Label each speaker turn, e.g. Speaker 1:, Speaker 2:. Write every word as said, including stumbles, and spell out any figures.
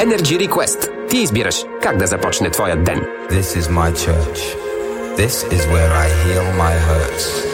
Speaker 1: Energy Request. Ty избираш как да започне твоят ден.
Speaker 2: This is my church. This is where I heal my hurts.